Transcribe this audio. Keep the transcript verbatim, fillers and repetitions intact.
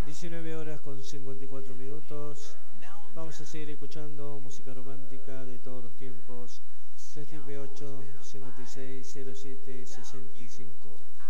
diecinueve horas con cincuenta y cuatro minutos. Vamos a seguir escuchando música romántica de todos los tiempos. seis ocho, cincuenta y seis, cero siete, sesenta y cinco.